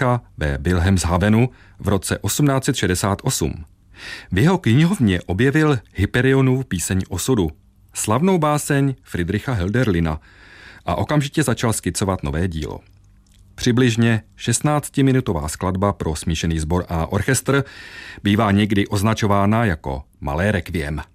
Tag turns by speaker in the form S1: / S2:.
S1: Friedricha ve Wilhelmshavenu v roce 1868. V jeho knihovně objevil Hyperionův píseň osudu, slavnou báseň Friedricha Hölderlina, a okamžitě začal skicovat nové dílo. Přibližně 16-minutová skladba pro smíšený sbor a orchestr bývá někdy označována jako malé requiem.